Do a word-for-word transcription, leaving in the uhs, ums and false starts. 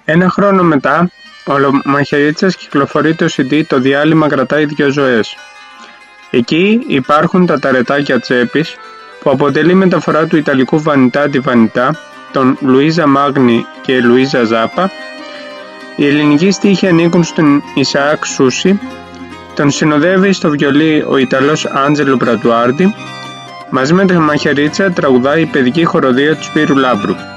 Ένα χρόνο μετά, ο Μαχαιρίτσας κυκλοφορεί το σι ντι «Το διάλειμμα κρατάει δυο ζωές». Εκεί υπάρχουν τα ταρετάκια τσέπης, που αποτελεί μεταφορά του ιταλικού Vanità di Vanità, των Λουίζα Μάγνη και Λουίζα Ζάπα. Οι ελληνικοί στίχοι ανήκουν στον Ισαάκ Σούση, τον συνοδεύει στο βιολί ο Ιταλός Άντζελο Μπρατουάρντι, μαζί με τον Μαχαιρίτσα τραγουδάει η παιδική χοροδία του Σπύρου Λάμπρου.